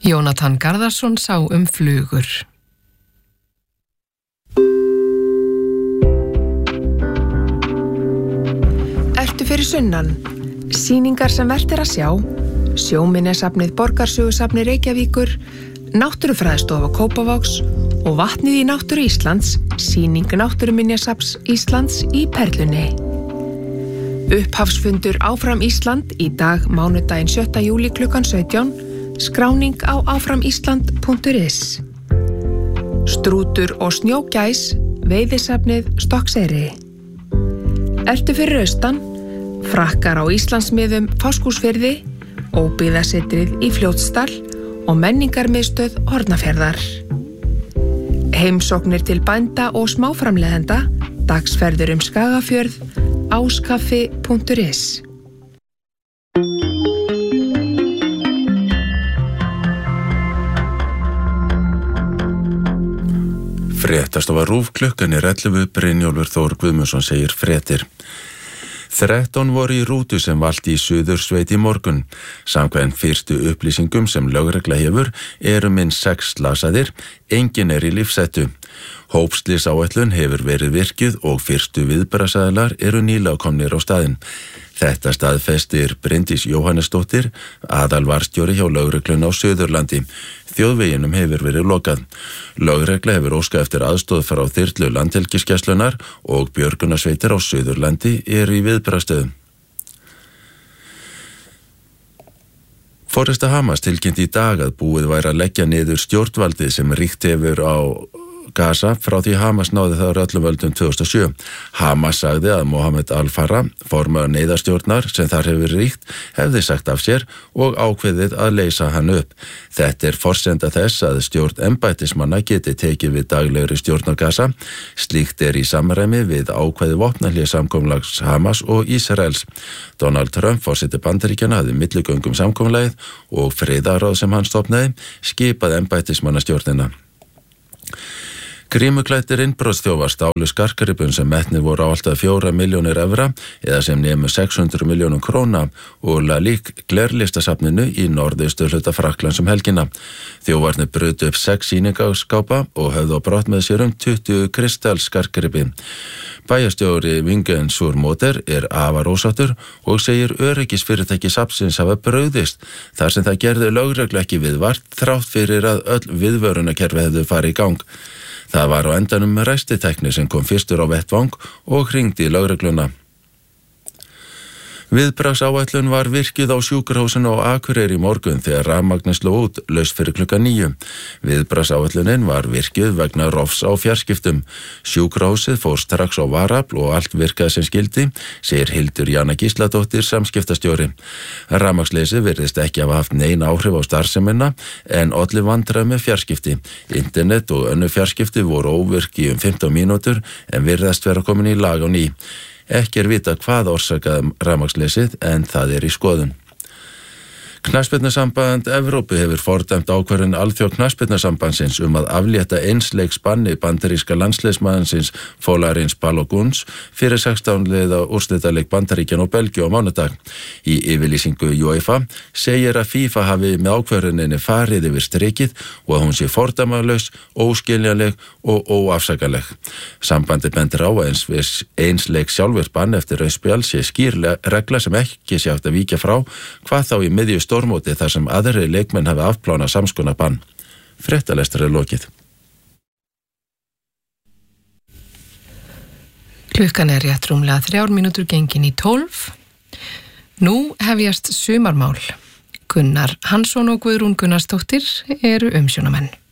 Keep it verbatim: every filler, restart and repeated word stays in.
Jónatan Garðarsson sá um flugur. Ertu fyrir sunnan? Sýningar sem vert er að sjá, Sjóminjasafnið Borgarsögusafni Reykjavíkur, Náttúrufræðistofa Kópavogs og Vatnið í náttúru Íslands, sýning Náttúruminjasafns Íslands í Perlunni. Upphafsfundur Áfram Ísland í dag mánudaginn sjötta júlí klukkan sautján, skráning á áframisland punktur is. Strútur og snjógæs, veiðisafnið Stokkseyri. Ertu fyrir austan? Frakkar á Íslandsmiðum Fáskrúðsfirði, óbyggðasetrið í Fljótsdal og menningarmiðstöð Hornafjarðar. Heimsóknir til bænda og smáframleiðenda, dagsferður um Skagafjörð, áskaffi punktur is. Fréttastofa RÚV klukkan er ellefu, Brynjólfur Þór Guðmundsson segir fréttir. þrettán voru í rútu sem valti í Suðursveit í morgun. Samkvæmt fyrstu upplýsingum sem lögregla hefur eru minnst sex slasaðir, enginn er í lífshættu. Hópslysáætlun hefur verið virkjuð og fyrstu viðbragðsaðilar eru nýlega komnir á staðinn. Þetta staðfestir Bryndís Jóhannesdóttir, aðalvarstjóri hjá lögreglunni á Suðurlandi. Þjóðveginum hefur verið lokað. Lögregla hefur óskað eftir aðstoð frá þyrlu Landhelgisgæslunnar og björgunarsveitir á Suðurlandi eru í viðbragðsstöðum. Foresta Hamas tilkynnti í dag að búið væri að leggja niður stjórnvaldið sem ríkt hefur á Gaza frá því Hamas náði það öllum völdum tvö þúsund og sjö. Hamas sagði að Mohammed Al-Farah, formaður neyðarstjórnar sem þar hefur ríkt, hefði sagt af sér og ákveðið að leysa hann upp. Þetta er forsenda þess að stjórn embættismanna geti tekið við daglegri stjórn á Gaza. Slíkt er í samræmi við ákveði vopnahléssamkomulags Hamas og Ísraels. Donald Trump, forseti Bandaríkjanna, hafði milligöngum samkomulagið og friðarráð sem hann stofnaði, skipað embættismannastjórnina. Grímuklæddir innbrotsþjófar stálu skartgripum sem metnir voru á alltaf fjórar milljónir evra eða sem nemu sex hundruð milljónum króna og lík glerlistasafninu í norðausturhluta Frakklands um helgina. Þjófarnir brutu upp sex sýningaskápa og höfðu á brott með sér um tuttugu kristallskartgripi. Bæjarstjóri Vingen Súrmóter er afar ósáttur og segir öryggisfyrirtæki safnsins hafa brugðist þar sem það gerði lögreglu ekki viðvart þrátt fyrir að öll viðvörunarkerfi hefðu farið í gang. Það var á endanum ræstitækni sem kom fyrstur á vettvang og hringdi í lögregluna. Viðbragðsáætlun var virkið á sjúkrahúsinu á Akureyri í morgun þegar rafmagnið sló út laust fyrir klukkan níu. Viðbragðsáætlunin var virkið vegna rofs á fjarskiptum. Sjúkrahúsið fór strax á varafl og allt virkaði sem skildi, segir Hildur Jana Gísladóttir, samskiptastjóri. Rafmagnsleysi virðist ekki hafa haft nein áhrif á starfsemina en olli vandræði með fjarskipti. Internet og önnur fjarskipti voru óvirk í um fimmtán mínútur en virðast vera komin í lag á ný. Ekki er vita hvað orsakaði rafmagnsleysið en það er í skoðun. Knattspyrnusamband Evrópu hefur fordæmt ákvörðun Alþjóða knattspyrnusambandsins um að aflétta einsleiks banni bandaríska landsliðsmannsins Folarin Baloguns fyrir sextán liða úrslitaleik Bandaríkjanna og Belgíu á mánudag. Í yfirlýsingu UEFA segir að FIFA hafi með ákvörðuninni farið yfir strikið og að hún sé fordæmalaus, óskiljanleg og óafsakaleg. Sambandi bendir á eins við einsleik sjálfvirkt bann eftir rauðspjald sé skýr regla sem ekki sé hægt að víkja frá, hvað þá í miðju stórmóti þar sem aðri leikmenn hafi afplánað samskonar bann. Fréttalestur er lokið. Klukkan er rétt rúmlega þrjár mínútur gengin í tólf. Nú hefjast sumarmál. Gunnar Hansson og Guðrún Gunnarsdóttir eru umsjónamenn.